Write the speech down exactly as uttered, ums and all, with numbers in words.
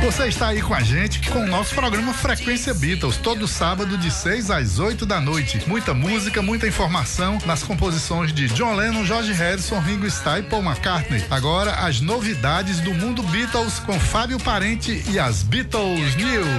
Você está aí com a gente com o nosso programa Frequência Beatles, todo sábado de seis às oito da noite. Muita música, muita informação nas composições de John Lennon, George Harrison, Ringo Starr e Paul McCartney. Agora as novidades do mundo Beatles com Fábio Parente e as Beatles News.